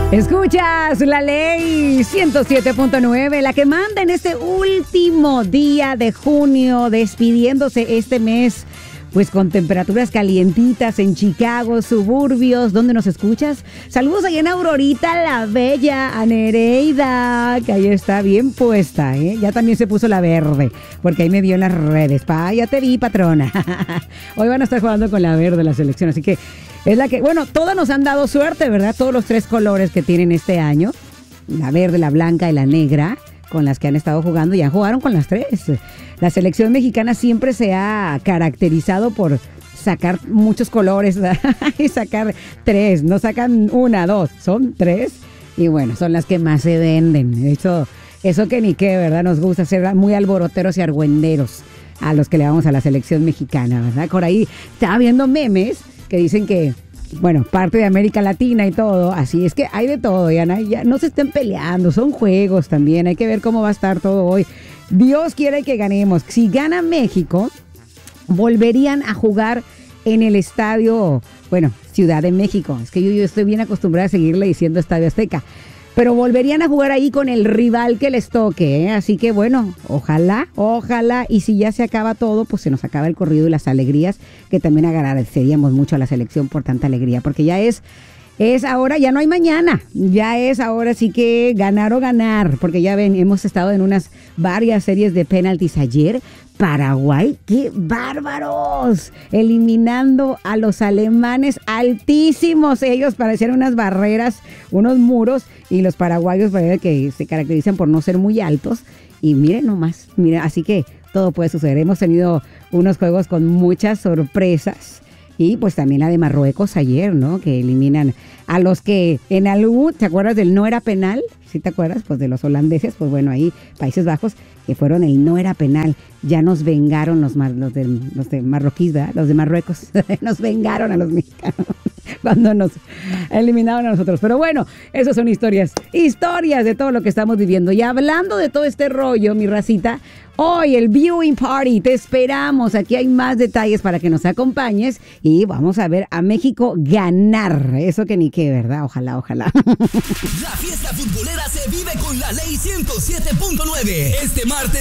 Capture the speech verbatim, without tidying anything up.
Escuchas la ley ciento siete punto nueve, la que manda en este último día de junio, despidiéndose este mes, pues con temperaturas calientitas en Chicago, suburbios. ¿Dónde nos escuchas? Saludos allá en Aurorita, la bella, a Nereida, que ahí está bien puesta, ¿eh? Ya también se puso la verde, porque ahí me vio en las redes. Pa, ya te vi, patrona. Hoy van a estar jugando con la verde la selección, así que es la que, bueno, todas nos han dado suerte, ¿verdad? Todos los tres colores que tienen este año, la verde, la blanca y la negra, con las que han estado jugando, ya jugaron con las tres. La selección mexicana siempre se ha caracterizado por sacar muchos colores y sacar tres, no sacan una, dos, son tres, y bueno, son las que más se venden. Eso, eso que ni qué, ¿verdad? Nos gusta ser muy alboroteros y argüenderos a los que le vamos a la selección mexicana, ¿verdad? Por ahí estaba viendo memes que dicen que, bueno, parte de América Latina y todo, así es que hay de todo, ya, ya no se estén peleando, son juegos también, hay que ver cómo va a estar todo hoy. Dios quiere que ganemos. Si gana México, volverían a jugar en el estadio, bueno, Ciudad de México. Es que yo, yo estoy bien acostumbrada a seguirle diciendo Estadio Azteca. Pero volverían a jugar ahí con el rival que les toque, ¿eh? Así que bueno, ojalá, ojalá. Y si ya se acaba todo, pues se nos acaba el corrido y las alegrías, que también agradeceríamos mucho a la selección por tanta alegría, porque ya es, es ahora, ya no hay mañana, ya es ahora sí que ganar o ganar, porque ya ven, hemos estado en unas varias series de penaltis ayer. Paraguay, ¡qué bárbaros! Eliminando a los alemanes altísimos. Ellos parecían unas barreras, unos muros, y los paraguayos parece que se caracterizan por no ser muy altos. Y miren nomás, miren, así que todo puede suceder. Hemos tenido unos juegos con muchas sorpresas. Y pues también la de Marruecos ayer, ¿no? Que eliminan a los que en algún, ¿te acuerdas del no era penal? ¿Sí te acuerdas? Pues de los holandeses, pues bueno, ahí Países Bajos, que fueron el no era penal. Ya nos vengaron los, mar, los, de, los de marroquíes, ¿verdad? Los de Marruecos. Nos vengaron a los mexicanos cuando nos eliminaron a nosotros. Pero bueno, esas son historias, historias de todo lo que estamos viviendo. Y hablando de todo este rollo, mi racita, hoy el Viewing Party, te esperamos. Aquí hay más detalles para que nos acompañes y vamos a ver a México ganar. Eso que ni qué, ¿verdad? Ojalá, ojalá. La fiesta futbolera se vive con la ley ciento siete punto nueve. Este martes